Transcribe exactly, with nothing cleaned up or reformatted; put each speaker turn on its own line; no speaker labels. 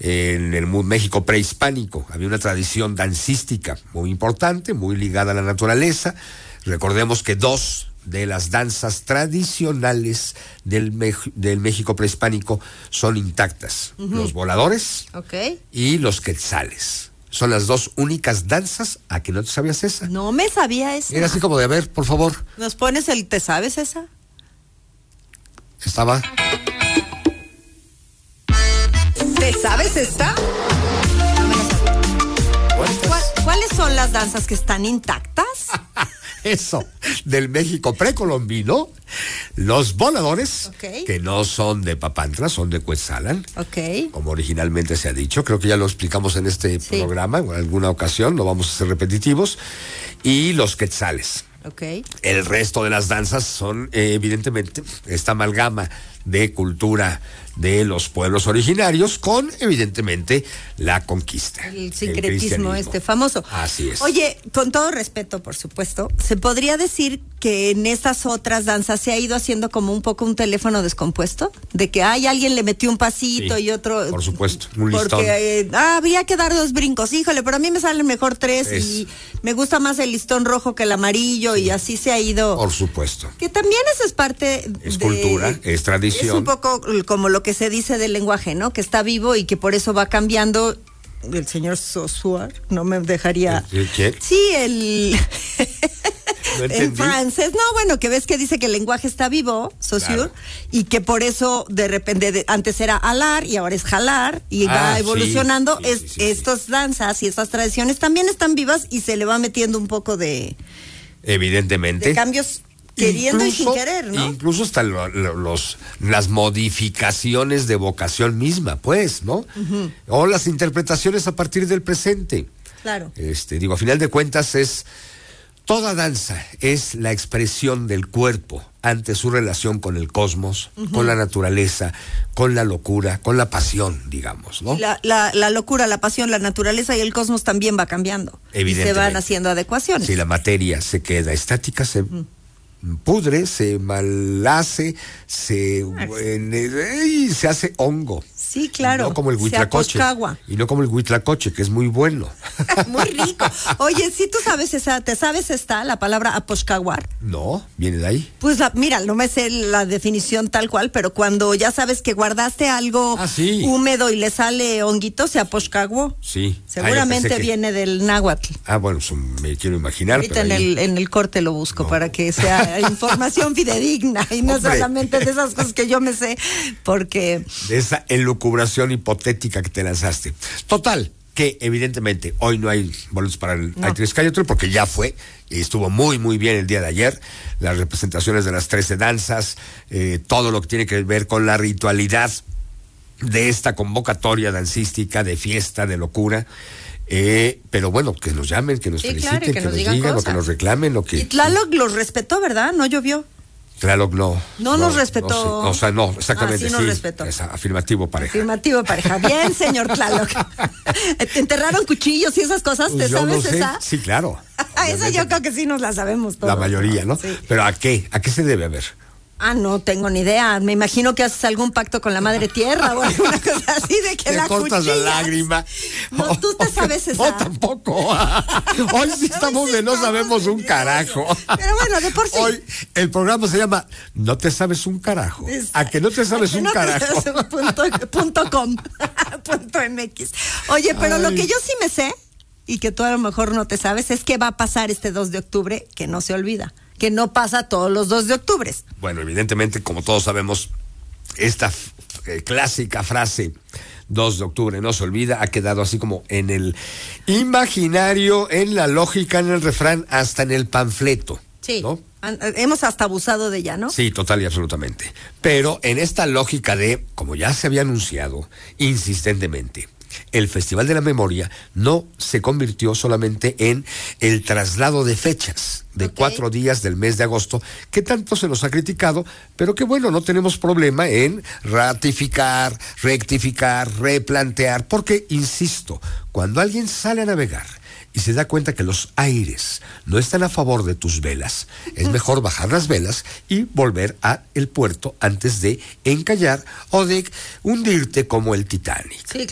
en el México prehispánico. Había una tradición dancística muy importante, muy ligada a la naturaleza. Recordemos que dos de las danzas tradicionales del, Mex- del México prehispánico son intactas. Uh-huh. Los voladores,
okay,
y los quetzales. Son las dos únicas danzas. ¿A que no te sabías esa?
No me sabía esa.
Era así como de, a ver, por favor.
¿Nos pones el ¿te sabes esa?
Estaba.
¿Te sabes esta? No me la sabía. ¿Cuál, ¿Cuáles son las danzas que están intactas?
Eso, del México precolombino, los voladores,
okay,
que no son de Papantla, son de Cuetzalan,
okay,
como originalmente se ha dicho. Creo que ya lo explicamos en este sí. programa, en alguna ocasión, no vamos a ser repetitivos. Y los quetzales.
Okay.
El resto de las danzas son, eh, evidentemente, esta amalgama de cultura de los pueblos originarios con, evidentemente, la conquista.
El sincretismo el este famoso.
Así es.
Oye, con todo respeto, por supuesto, ¿se podría decir que en estas otras danzas se ha ido haciendo como un poco un teléfono descompuesto? De que hay alguien le metió un pasito, sí, y otro...
Por supuesto, un listón.
Porque eh, ah, habría que dar dos brincos, híjole, pero a mí me salen mejor tres es. y me gusta más el listón rojo que el amarillo, sí, y así se ha ido...
Por supuesto.
Que también eso es parte
es
de...
cultura, es tradición.
Es un poco como lo que se dice del lenguaje, ¿no? Que está vivo y que por eso va cambiando. El señor Saussure no me dejaría...
¿Quién?
Sí, el...
No
en francés, no, bueno, que ves que dice que el lenguaje está vivo, Saussure, claro, y que por eso de repente de, antes era alar y ahora es jalar y ah, va evolucionando. Sí, sí, es, sí, sí, estas sí. danzas y estas tradiciones también están vivas y se le va metiendo un poco de...
Evidentemente.
De cambios queriendo
incluso,
y sin querer, ¿no?
Incluso hasta lo, lo, los, las modificaciones de vocación misma, pues, ¿no? Uh-huh. O las interpretaciones a partir del presente.
Claro.
Este, digo, a final de cuentas es... Toda danza es la expresión del cuerpo ante su relación con el cosmos, uh-huh, con la naturaleza, con la locura, con la pasión, digamos, ¿no?
La, la, la locura, la pasión, la naturaleza y el cosmos también va cambiando.
Evidentemente.
Y se van haciendo adecuaciones.
Si la materia se queda estática, se uh-huh. pudre, se malhace, se, eh, se hace hongo.
Sí, claro.
No como el huitlacoche. Y no como el huitlacoche, que es muy bueno.
Muy rico. Oye, ¿sí tú sabes esa, te sabes esta, la palabra aposhcaguar?
No, viene de ahí.
Pues la, mira, no me sé la definición tal cual, pero cuando ya sabes que guardaste algo
ah, sí.
húmedo y le sale honguito, se aposhcaguó.
Sí.
Seguramente
ah,
viene que... del náhuatl.
Ah, bueno, eso me quiero imaginar.
Ahorita
pero
en,
ahí...
el, en el corte lo busco no. para que sea información fidedigna y no Hombre. solamente de esas cosas que yo me sé, porque...
De esa elucubración hipotética que te lanzaste. Total, que evidentemente hoy no hay boletos para el
no.
Aitziazcáyotl porque ya fue y estuvo muy muy bien el día de ayer, las representaciones de las trece danzas, eh, todo lo que tiene que ver con la ritualidad de esta convocatoria dancística de fiesta, de locura. Eh, pero bueno, que nos llamen, que nos
sí,
feliciten,
claro, que,
que
nos,
nos
digan,
digan,
cosas.
o que nos reclamen, lo que...
Y Tlaloc los respetó, ¿verdad? No llovió.
Tlaloc no.
No, no nos respetó.
No, sí, o sea, no, exactamente.
Ah, sí, nos
sí,
respetó.
Es afirmativo, pareja.
Afirmativo, pareja. Bien, señor Tlaloc. ¿Te enterraron cuchillos y esas cosas? ¿Te
yo
sabes
no sé.
esa?
Sí, claro.
Esa yo creo que sí nos la sabemos todos.
La mayoría, ¿no?
Sí.
Pero ¿a qué? ¿A qué se debe haber?
Ah, no tengo ni idea. Me imagino que haces algún pacto con la madre tierra o alguna cosa así de que
te
la
cortas
cuchillas.
la lágrima.
No, tú te sabes esa.
No, tampoco. Hoy sí estamos de no sabemos un carajo.
Pero bueno, de por sí.
Hoy el programa se llama No te sabes un carajo. A que no te sabes un
no
carajo.
Te sabes punto, punto com, punto mx. Oye, pero Ay. lo que yo sí me sé y que tú a lo mejor no te sabes es que va a pasar este dos de octubre que no se olvida. Que no pasa todos los dos de octubre.
Bueno, evidentemente, como todos sabemos, esta eh, clásica frase dos de octubre no se olvida ha quedado así como en el imaginario, en la lógica, en el refrán, hasta en el panfleto.
Sí,
¿no?
Hemos hasta abusado de ella, ¿no?
Sí, total y absolutamente. Pero en esta lógica de, como ya se había anunciado insistentemente, el Festival de la Memoria no se convirtió solamente en el traslado de fechas de okay. cuatro días del mes de agosto, que tanto se nos ha criticado, pero que bueno, no tenemos problema en ratificar, rectificar, replantear, porque, insisto, cuando alguien sale a navegar y se da cuenta que los aires no están a favor de tus velas, es mejor bajar las velas y volver a el puerto antes de encallar o de hundirte como el Titanic.
Sí,